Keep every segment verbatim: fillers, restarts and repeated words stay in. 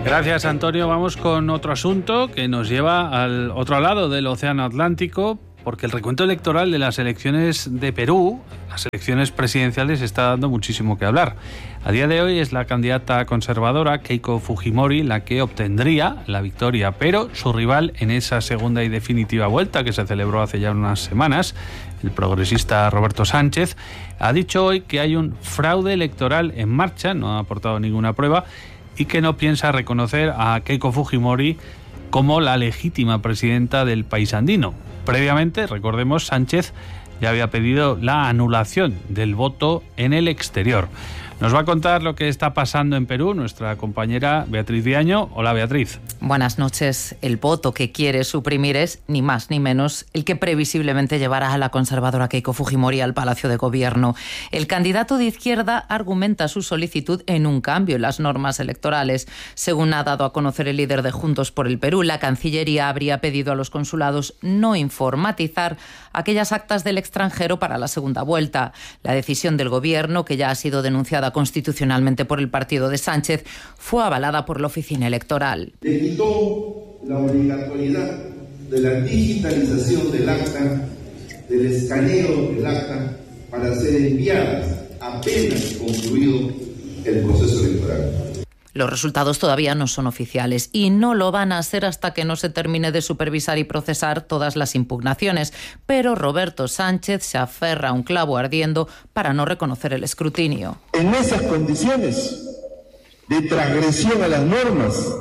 Gracias, Antonio. Vamos con otro asunto que nos lleva al otro lado del Océano Atlántico, porque el recuento electoral de las elecciones de Perú, las elecciones presidenciales, está dando muchísimo que hablar. A día de hoy es la candidata conservadora Keiko Fujimori la que obtendría la victoria, pero su rival en esa segunda y definitiva vuelta que se celebró hace ya unas semanas, el progresista Roberto Sánchez, ha dicho hoy que hay un fraude electoral en marcha, no ha aportado ninguna prueba, y que no piensa reconocer a Keiko Fujimori como la legítima presidenta del país andino. Previamente, recordemos, Sánchez ya había pedido la anulación del voto en el exterior. Nos va a contar lo que está pasando en Perú nuestra compañera Beatriz Diaño. Hola, Beatriz. Buenas noches. El voto que quiere suprimir es, ni más ni menos, el que previsiblemente llevará a la conservadora Keiko Fujimori al Palacio de Gobierno. El candidato de izquierda argumenta su solicitud en un cambio en las normas electorales. Según ha dado a conocer el líder de Juntos por el Perú, la Cancillería habría pedido a los consulados no informatizar aquellas actas del extranjero para la segunda vuelta. La decisión del Gobierno, que ya ha sido denunciada constitucionalmente por el partido de Sánchez, fue avalada por la oficina electoral. Le quitó la obligatoriedad de la digitalización del acta, del escaneo del acta, para ser enviadas apenas concluido el proceso electoral. Los resultados todavía no son oficiales y no lo van a ser hasta que no se termine de supervisar y procesar todas las impugnaciones. Pero Roberto Sánchez se aferra a un clavo ardiendo para no reconocer el escrutinio. En esas condiciones de transgresión a las normas,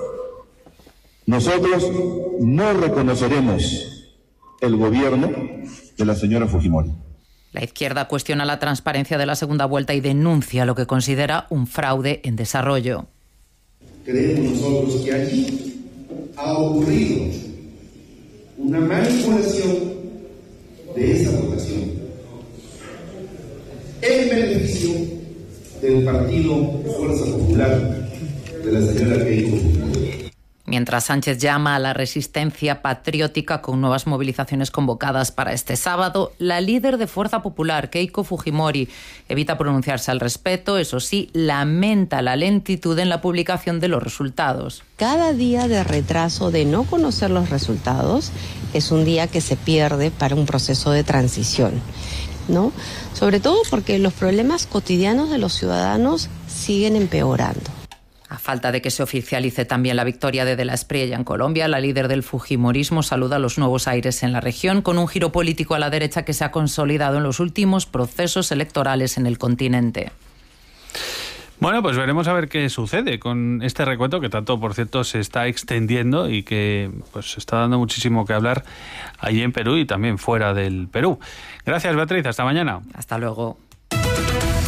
nosotros no reconoceremos el gobierno de la señora Fujimori. La izquierda cuestiona la transparencia de la segunda vuelta y denuncia lo que considera un fraude en desarrollo. Creemos nosotros que allí ha ocurrido una manipulación de esa votación en beneficio del partido Fuerza Popular de la señora Keiko Fujimori. Mientras Sánchez llama a la resistencia patriótica con nuevas movilizaciones convocadas para este sábado, la líder de Fuerza Popular, Keiko Fujimori, evita pronunciarse al respecto. Eso sí, lamenta la lentitud en la publicación de los resultados. Cada día de retraso de no conocer los resultados es un día que se pierde para un proceso de transición, ¿no? Sobre todo porque los problemas cotidianos de los ciudadanos siguen empeorando. A falta de que se oficialice también la victoria de De la Espriella en Colombia, la líder del fujimorismo saluda los nuevos aires en la región con un giro político a la derecha que se ha consolidado en los últimos procesos electorales en el continente. Bueno, pues veremos a ver qué sucede con este recuento que tanto, por cierto, se está extendiendo y que pues está dando muchísimo que hablar allí en Perú y también fuera del Perú. Gracias, Beatriz. Hasta mañana. Hasta luego.